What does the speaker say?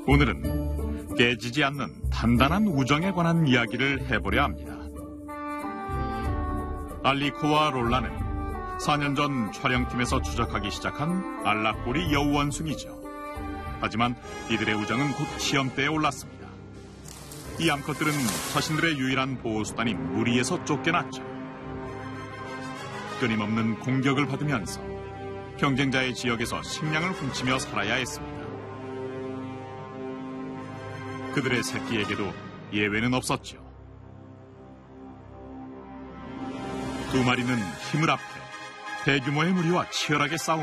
오늘은 깨지지 않는 단단한 우정에 관한 이야기를 해보려 합니다. 알리코와 롤라는 4년 전 촬영팀에서 추적하기 시작한 알락꼬리 여우원숭이죠. 하지만 이들의 우정은 곧 시험대에 올랐습니다. 이 암컷들은 자신들의 유일한 보호수단인 무리에서 쫓겨났죠. 끊임없는 공격을 받으면서 경쟁자의 지역에서 식량을 훔치며 살아야 했습니다. 그들의 새끼에게도 예외는 없었죠. 두 마리는 힘을 합해 대규모의 무리와 치열하게 싸웁니다.